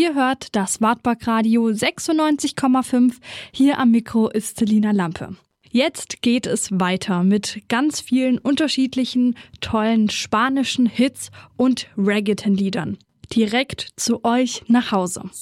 Ihr hört das Wartburg Radio 96,5. Hier am Mikro ist Selina Lampe. Jetzt geht es weiter mit ganz vielen unterschiedlichen, tollen spanischen Hits und Reggaeton-Liedern. Direkt zu euch nach Hause.